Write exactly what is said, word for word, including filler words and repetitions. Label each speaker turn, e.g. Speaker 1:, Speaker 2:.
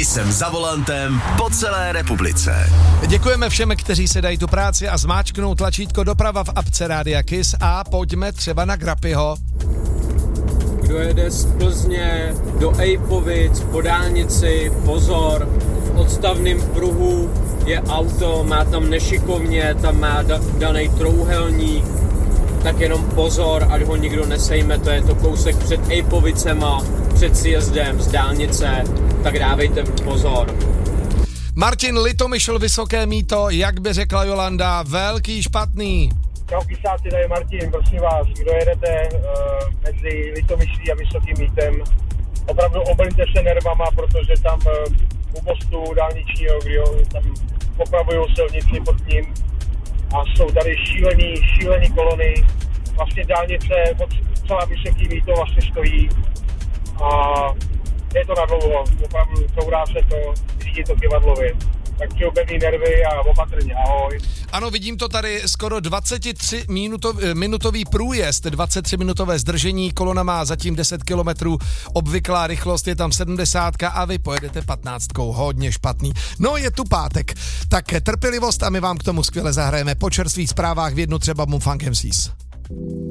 Speaker 1: Jsem za volantem po celé republice.
Speaker 2: Děkujeme všem, kteří se dají tu práci a zmáčknou tlačítko doprava v apce Rádia Kiss a pojďme třeba na Grappiho.
Speaker 3: Kdo jede z Plzně do Ejpovic po dálnici, pozor, v odstavném pruhu je auto, má tam nešikovně, tam má da- daný trouhelník, tak jenom pozor, ať ho nikdo nesejme, to je to kousek před Ejpovicema, před sjezdem z dálnice, tak dávejte pozor.
Speaker 2: Martin Litomyšl, Vysoké Mýto, jak by řekla Jolanda, velký špatný.
Speaker 4: Čau kysáci, tady Martin, prosím vás, kdo jedete uh, mezi Litomyšlí a Vysokým Mýtem, opravdu obrňte se nervama, protože tam uh, u mostu dálničního, kdy tam opravují silnici pod ním a jsou tady šílený, šílený kolony, vlastně dálnice od celá Vysoký Mýto vlastně stojí a je to na dlouho, opravdu courá se to, řídí to kivadlově. Tak přijou pevný nervy a opatrně, ahoj.
Speaker 2: Ano, vidím to tady, skoro dvacet tři minutový průjezd, dvacet tři minutové zdržení, kolona má zatím deset kilometrů, obvyklá rychlost je tam sedmdesát a vy pojedete patnáctkou, hodně špatný. No, je tu pátek, tak trpělivost a my vám k tomu skvěle zahrajeme po čerstvých zprávách v jednu třeba Mumfunk M Cs.